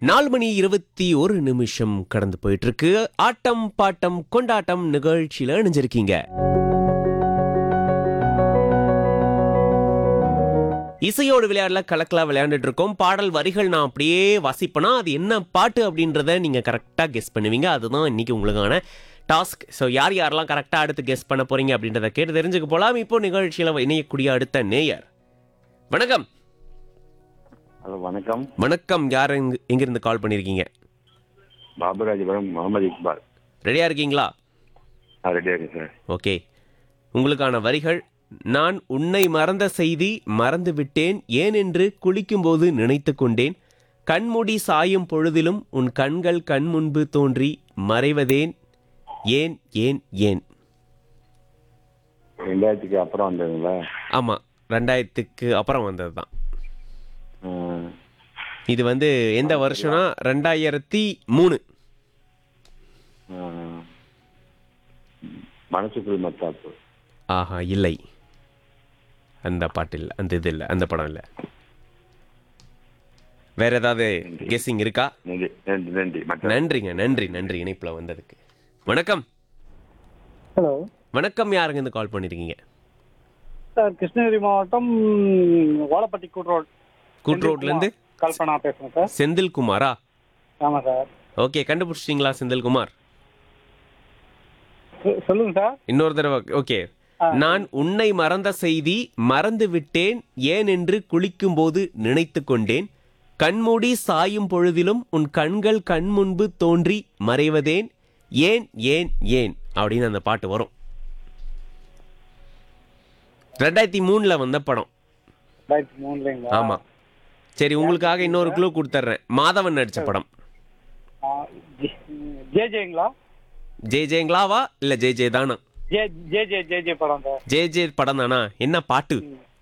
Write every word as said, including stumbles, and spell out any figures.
நாலு மணி இருபத்தி ஒரு நிமிஷம் கடந்து போயிட்டு இருக்கு. ஆட்டம் பாட்டம் கொண்டாட்டம் நிகழ்ச்சியில இணைஞ்சிருக்கீங்க. இசையோடு விளையாடல கலக்கலா விளையாண்டுட்டு இருக்கோம். பாடல் வரிகள் நான் அப்படியே வாசிப்பேனா அது என்ன பாட்டு அப்படின்றத நீங்க கரெக்டா கெஸ் பண்ணுவீங்க. அதுதான் இன்னைக்கு உங்களுக்கான டாஸ்க். ஸோ யார் யாரெல்லாம் கரெக்டா அடுத்து கெஸ் பண்ண போறீங்க அப்படின்றத கேட்டு தெரிஞ்சுக்க போலாம். இப்போ நிகழ்ச்சியில இணையக்கூடிய அடுத்த நேயர். வணக்கம். ஹலோ வணக்கம். வணக்கம். யார் எங்க எங்கிருந்து கால் பண்ணிருக்கீங்க? பாபுராஜபுரம் முகமது இக்பால். ரெடியா இருக்கீங்களா? ரெடியா இருக்கு சார். ஓகே, உங்களுக்கான வரிகள். நான் உன்னை மறந்த செய்தி மறந்து விட்டேன், ஏன் என்று குளிக்கும்போது நினைத்து கொண்டேன், கண்மூடி சாயும் பொழுதிலும் உன் கண்கள் கண் முன்பு தோன்றி மறைவதேன், ஏன் ஏன் ஏன். ரெண்டாயிரத்துக்கு அப்புறம் வந்ததுங்களா? ஆமா, ரெண்டாயிரத்துக்கு அப்புறம் வந்தது தான். ம். இது வந்து எந்த வருஷம்னா ரெண்டாயிரத்தி மூணு. ம். மனசுக்குள் மத்தாப்பு. ஆஹா, இல்லை, அந்த பாட்டு இல்லை, அந்த இது இல்லை, அந்த படம் இல்லை. வேற ஏதாவது கெஸ்ஸிங் இருக்கா? நன்றி நன்றி நன்றி மற்ற- நன்றிங்க, நன்றி நன்றி இணைப்புல வந்ததுக்கு. வணக்கம். ஹலோ வணக்கம். யாருங்க இருந்து கால் பண்ணிருக்கீங்க? சார், கிருஷ்ணகிரி மாவட்டம் வாழப்பட்டி கூட் ரோட் கூட் ரோட்ல இருந்து கல்பனா பேசுறேன் சார். செந்தில்குமாரா? ஆமா சார். ஓகே, கண்டுபிடிச்சிட்டீங்களா செந்தில்குமார்? சொ- சொல்லுங்க சார். இன்னொரு தடவை. ஓகே. ஆ. நான் உன்னை மறந்த செய்தி மறந்து விட்டேன், ஏன் என்று குளிக்கும் போது நினைத்து கொண்டேன், கண்மூடி சாயும் பொழுதிலும் உன் கண்கள் கண் முன்பு தோன்றி மறைவதேன், ஏன் ஏன் ஏன் அப்படின்னு அந்த பாட்டு வரும். ரெண்டாயிரத்தி மூணுல வந்த படம். ரெண்டாயிரத்தி மூணுலங்களா? ஆமா. சரி, உங்களுக்காக இன்னொரு க்ளூ கொடுத்துட்றேன். மாதவன் நடிச்ச படம். ஜே ஜேங்களா? ஜே ஜேங்களாவா இல்ல ஜே ஜே தானா? J J J J J படம் சார். ஜே ஜே படம் தானா? என்ன பாட்டு?